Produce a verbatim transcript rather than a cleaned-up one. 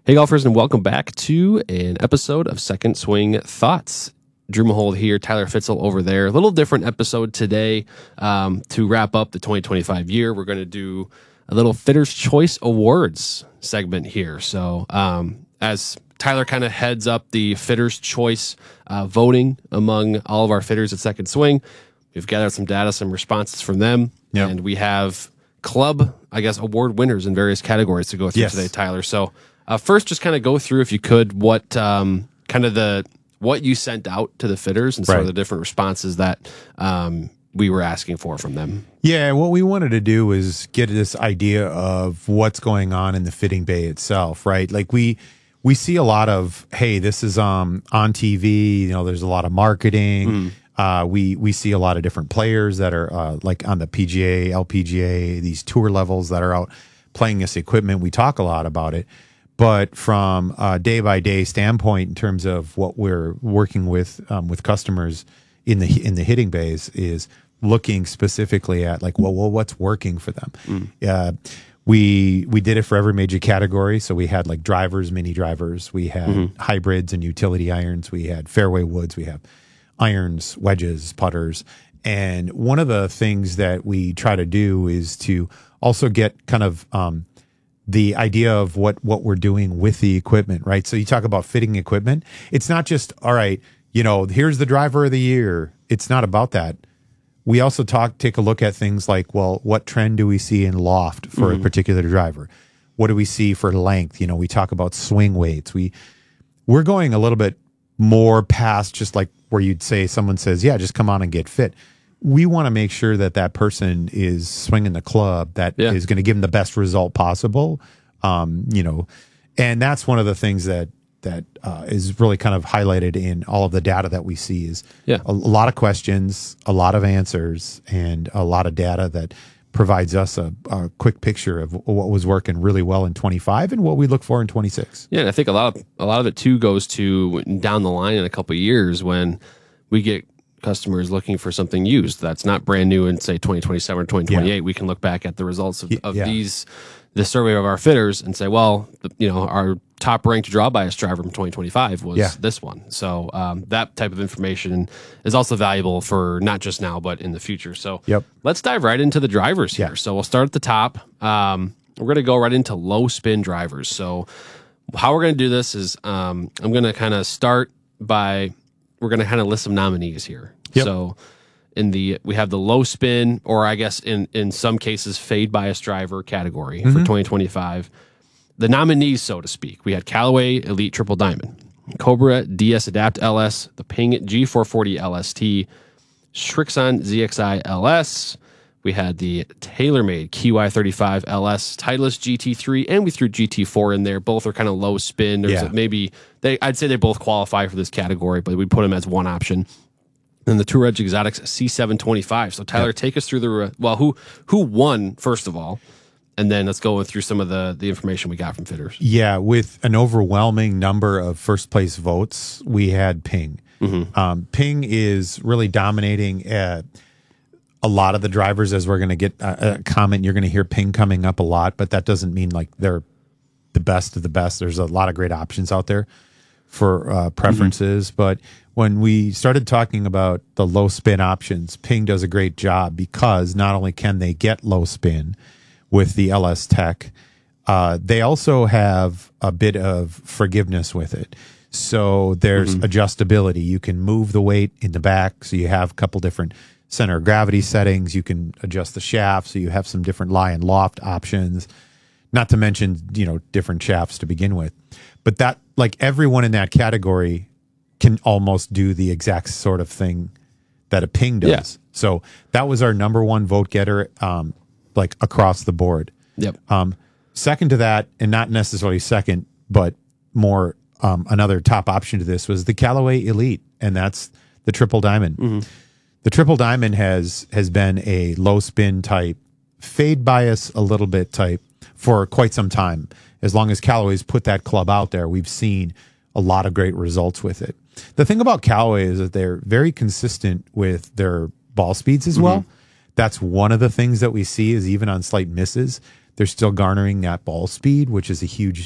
Hey golfers, and welcome back to an episode of Second Swing Thoughts. Drew Mahowald here, Tyler Fitzel over there. A little different episode today. Um, to wrap up the twenty twenty-five year, we're going to do a little Fitters' Choice Awards segment here. So um, as Tyler kind of heads up the Fitters' Choice uh, voting among all of our fitters at Second Swing, we've gathered some data, some responses from them, yep. and we have club, I guess, award winners in various categories to go through yes. today, Tyler. So Uh, first, just kind of go through, if you could, what um, kind of the what you sent out to the fitters and sort right. of the different responses that um, we were asking for from them. Yeah, what we wanted to do is get this idea of what's going on in the fitting bay itself, right? Like we we see a lot of, hey, this is um on T V. You know, there's a lot of marketing. Mm. Uh, we we see a lot of different players that are uh, like on the P G A, L P G A, these tour levels that are out playing this equipment. We talk a lot about it. But from a day by day standpoint, in terms of what we're working with um, with customers in the in the hitting bays, is looking specifically at like, well, well what's working for them. Mm. Uh, we we did it for every major category. So we had like drivers, mini drivers, we had mm-hmm. hybrids and utility irons, we had fairway woods, we have irons, wedges, putters, and one of the things that we try to do is to also get kind of um, the idea of what, what we're doing with the equipment, right? So you talk about fitting equipment. It's not just, all right, you know, here's the driver of the year. It's not about that. We also talk, take a look at things like, well, what trend do we see in loft for mm-hmm. a particular driver? What do we see for length? You know, we talk about swing weights. We, we're going a little bit more past just like where you'd say someone says, yeah, just come on and get fit. We want to make sure that that person is swinging the club that yeah. is going to give them the best result possible. Um, you know, and that's one of the things that, that uh, is really kind of highlighted in all of the data that we see is yeah. a, a lot of questions, a lot of answers, and a lot of data that provides us a, a quick picture of what was working really well in twenty-five and what we look for in twenty-six. Yeah. And I think a lot of, a lot of it too goes to down the line in a couple of years when we get customers looking for something used that's not brand new in say twenty twenty-seven or twenty twenty-eight. Yeah. We can look back at the results of, of yeah. these, the survey of our fitters and say, well, the, you know, our top ranked draw bias driver from twenty twenty-five was yeah. this one. So um, that type of information is also valuable for not just now, but in the future. So yep. let's dive right into the drivers here. Yeah. So we'll start at the top. Um, we're going to go right into low spin drivers. So how we're going to do this is um, I'm going to kind of start by, we're going to kind of list some nominees here. Yep. So in the, we have the low spin, or I guess in, in some cases, fade bias driver category mm-hmm. for twenty twenty-five. The nominees, so to speak, we had Callaway Elite Triple Diamond, Cobra D S Adapt L S, the Ping G four forty L S T, Srixon Z X I L S. We had the TaylorMade Q Y thirty-five L S, Titleist G T three, and we threw G T four in there. Both are kind of low spin. There's yeah. maybe they, I'd say they both qualify for this category, but we put them as one option. And the Tour Edge Exotics C seven twenty-five. So Tyler, yep. take us through the well. Who who won first of all, and then let's go through some of the the information we got from fitters. Yeah, with an overwhelming number of first place votes, we had Ping. Mm-hmm. Um, Ping is really dominating uh, a lot of the drivers. As we're going to get a, a comment, you're going to hear Ping coming up a lot, but that doesn't mean like they're the best of the best. There's a lot of great options out there for uh, preferences, mm-hmm. but when we started talking about the low spin options, Ping does a great job because not only can they get low spin with the L S Tech, uh, they also have a bit of forgiveness with it. So there's mm-hmm. adjustability. You can move the weight in the back. So you have a couple different center of gravity settings. You can adjust the shaft. So you have some different lie and loft options, not to mention, you know, different shafts to begin with. But that, like everyone in that category can almost do the exact sort of thing that a Ping does. Yeah. So that was our number one vote getter, um, like across the board. Yep. Um, second to that, and not necessarily second, but more um, another top option to this was the Callaway Elite, and that's the Triple Diamond. Mm-hmm. The Triple Diamond has has been a low spin type, fade bias a little bit type for quite some time. As long as Callaway's put that club out there, we've seen a lot of great results with it. The thing about Callaway is that they're very consistent with their ball speeds as mm-hmm. well. That's one of the things that we see is even on slight misses, they're still garnering that ball speed, which is a huge